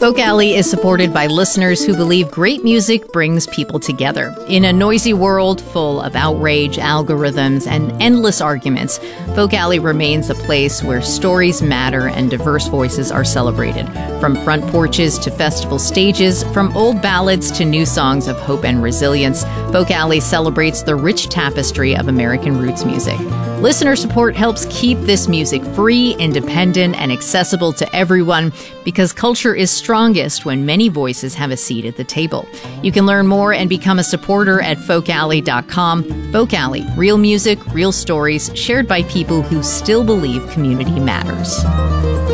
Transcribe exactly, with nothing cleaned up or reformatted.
Folk Alley is supported by listeners who believe great music brings people together. In a noisy world full of outrage, algorithms, and endless arguments, Folk Alley remains a place where stories matter and diverse voices are celebrated. From front porches to festival stages, from old ballads to new songs of hope and resilience, Folk Alley celebrates the rich tapestry of American roots music. Listener support helps keep this music free, independent, and accessible to everyone because culture is strongest when many voices have a seat at the table. You can learn more and become a supporter at folk alley dot com. Folk Alley, real music, real stories, shared by people who still believe community matters.